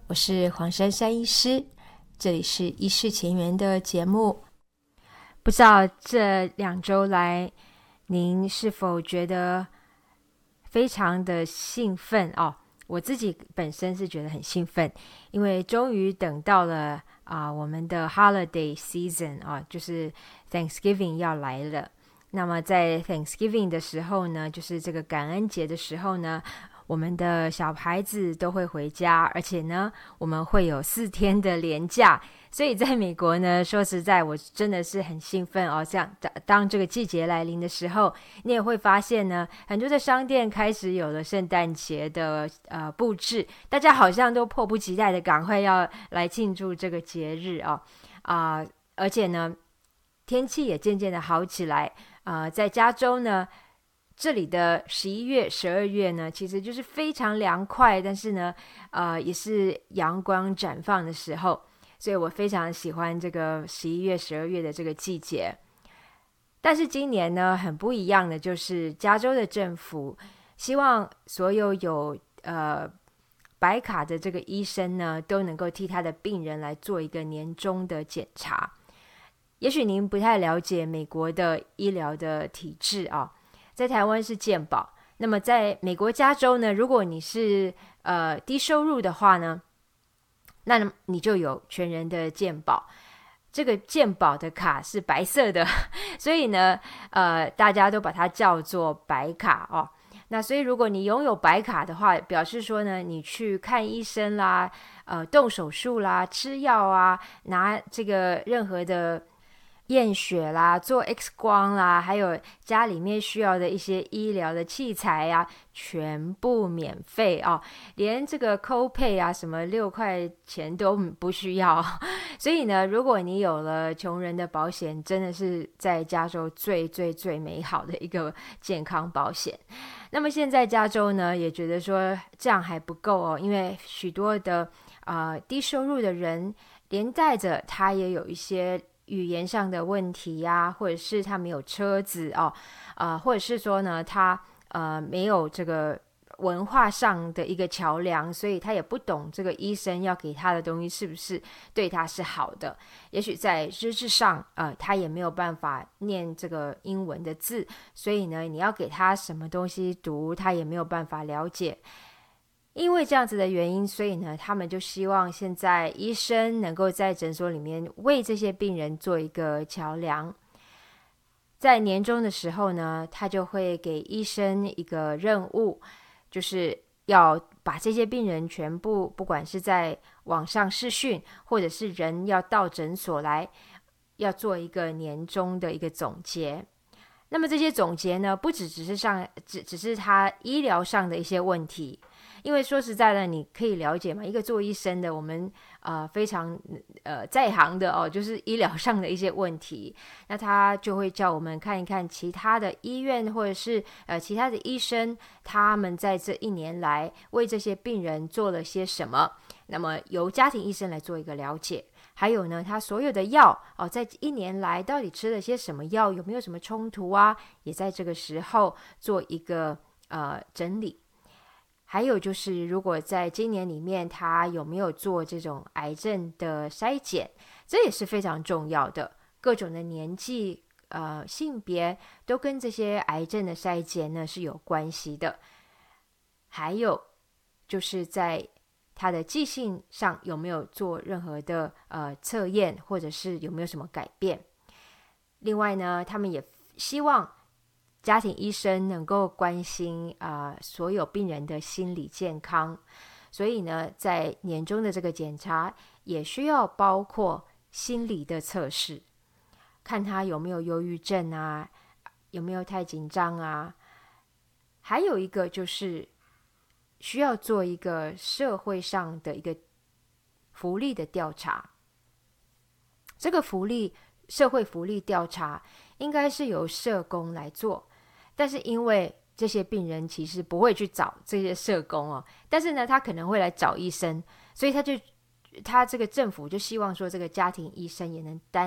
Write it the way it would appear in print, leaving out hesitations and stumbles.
我是黄珊珊医师，这里是医事前缘的节目。不知道这2周来您是否觉得非常的兴奋哦？我自己本身是觉得很兴奋，因为终于等到了我们的 holiday season 就是 Thanksgiving 要来了。那么在 Thanksgiving 的时候呢，就是这个感恩节的时候呢，我们的小孩子都会回家，而且呢，我们会有4天的连假。所以在美国呢，说实在，我真的是很兴奋哦。这样当这个季节来临的时候，你也会发现呢，很多的商店开始有了圣诞节的布置，大家好像都迫不及待的赶快要来庆祝这个节日哦。而且呢，天气也渐渐的好起来。在加州呢，这里的11月、12月呢，其实就是非常凉快，但是呢，也是阳光绽放的时候，所以我非常喜欢这个11月、12月的这个季节。但是今年呢，很不一样的就是加州的政府希望所有白卡的这个医生呢，都能够替他的病人来做一个年终的检查。也许您不太了解美国的医疗的体制在台湾是健保，那么在美国加州呢，如果你是低收入的话呢，那你就有全人的健保。这个健保的卡是白色的，所以呢大家都把它叫做白卡那所以如果你拥有白卡的话，表示说呢，你去看医生啦，动手术啦，吃药拿这个任何的验血啦，做 X 光啦，还有家里面需要的一些医疗的器材全部免费连这个 copay 什么6块钱都不需要所以呢，如果你有了穷人的保险，真的是在加州最最最美好的一个健康保险。那么现在加州呢，也觉得说这样还不够因为许多的低收入的人，连带着他也有一些语言上的问题或者是他没有车子或者是说呢，他没有这个文化上的一个桥梁，所以他也不懂这个医生要给他的东西是不是对他是好的。也许在知识上他也没有办法念这个英文的字，所以呢，你要给他什么东西读，他也没有办法了解。因为这样子的原因，所以呢，他们就希望现在医生能够在诊所里面为这些病人做一个桥梁。在年终的时候呢，他就会给医生一个任务，就是要把这些病人全部，不管是在网上视讯，或者是人要到诊所来，要做一个年终的一个总结。那么这些总结呢，不只是他医疗上的一些问题，因为说实在的，你可以了解嘛，一个做医生的，我们非常在行的就是医疗上的一些问题，那他就会叫我们看一看其他的医院或者是其他的医生，他们在这1年来为这些病人做了些什么，那么由家庭医生来做一个了解。还有呢，他所有的药在1年来到底吃了些什么药，有没有什么冲突也在这个时候做一个整理。还有就是如果在今年里面他有没有做这种癌症的筛检，这也是非常重要的。各种的年纪性别都跟这些癌症的筛检呢是有关系的。还有就是在他的记性上有没有做任何的测验，或者是有没有什么改变。另外呢，他们也希望家庭医生能够关心所有病人的心理健康，所以呢，在年终的这个检查也需要包括心理的测试，看他有没有忧郁症有没有太紧张还有一个就是需要做一个社会上的一个福利的调查。这个社会福利调查应该是由社工来做，但是因为这些病人其实不会去找这些社工但是呢，他可能会来找医生，所以他这个政府就希望说，这个家庭医生也能担